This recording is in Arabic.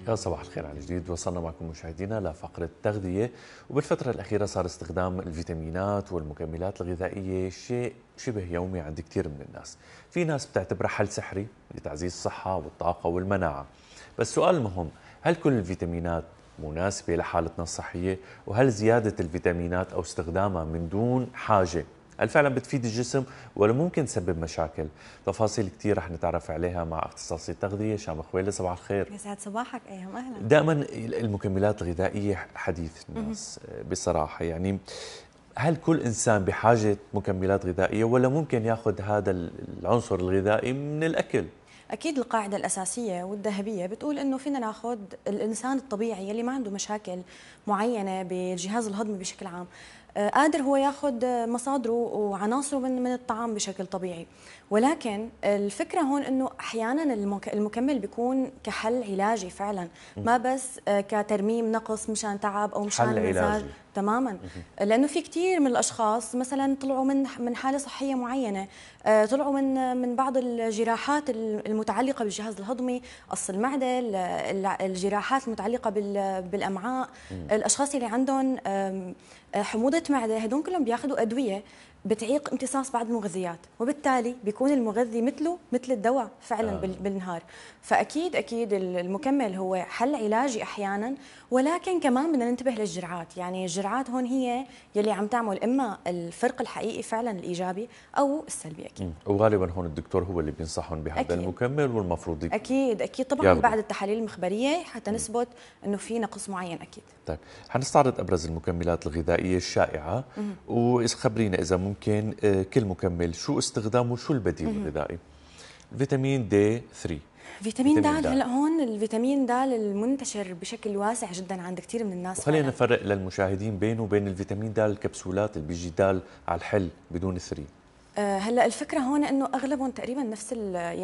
يا صباح الخير على جديد. وصلنا معكم مشاهدينا لفقرة التغذية. وبالفترة الأخيرة صار استخدام الفيتامينات والمكملات الغذائية شيء شبه يومي عند كثير من الناس. في ناس بتعتبرها حل سحري لتعزيز الصحة والطاقة والمناعة. بس السؤال المهم، هل كل الفيتامينات مناسبة لحالتنا الصحية؟ وهل زيادة الفيتامينات أو استخدامها من دون حاجة هل فعلا بتفيد الجسم ولا ممكن تسبب مشاكل؟ تفاصيل كثير رح نتعرف عليها مع اختصاصي التغذية شام خويلة. صباح الخير. يسعد صباحك. ايهم اهلا. دائما المكملات الغذائية حديث الناس بصراحة، يعني هل كل انسان بحاجة مكملات غذائية ولا ممكن ياخذ هذا العنصر الغذائي من الأكل؟ اكيد القاعده الاساسيه والذهبيه بتقول انه فينا ناخذ الانسان الطبيعي اللي ما عنده مشاكل معينه بالجهاز الهضمي بشكل عام، قادر هو ياخذ مصادره وعناصره من الطعام بشكل طبيعي. ولكن الفكره هون انه احيانا المكمل بيكون كحل علاجي فعلا، ما بس كترميم نقص مشان تعب او مشان مزاج. تماما. لانه في كثير من الاشخاص مثلا طلعوا من حاله صحيه معينه، طلعوا من بعض الجراحات المتعلقه بالجهاز الهضمي، قص المعده، الجراحات المتعلقه بالامعاء، الاشخاص اللي عندهم حموضه معده، هدول كلهم بياخذوا ادويه بتعيق امتصاص بعض المغذيات، وبالتالي بيكون المغذي مثل الدواء فعلا بالنهار. فاكيد المكمل هو حل علاجي احيانا، ولكن كمان بدنا ننتبه للجرعات. يعني الجرعات هون هي يلي عم تعمل اما الفرق الحقيقي فعلا الايجابي او السلبي. اكيد وغالبا هون الدكتور هو اللي بينصحهم بهذا أكيد. المكمل والمفروض اكيد طبعا بعد التحاليل المخبريه حتى نثبت انه في نقص معين. اكيد. طيب حنستعرض ابرز المكملات الغذائيه الشائعه، وخبرينا اذا ممكن كل مكمل شو استخدامه وشو البديل الغذائي. فيتامين د 3. فيتامين د، هلا هون الفيتامين د المنتشر بشكل واسع جدا عند كثير من الناس. خلينا نفرق للمشاهدين بينه وبين الفيتامين د الكبسولات اللي بيجي دال على الحل بدون 3. هلا الفكره هون انه اغلبهم تقريبا نفس